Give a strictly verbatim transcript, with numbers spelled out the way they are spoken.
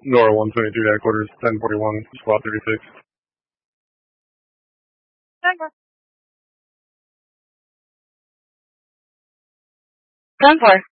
Nora one twenty-two headquarters, ten forty-one, squad thirty-six. ten four.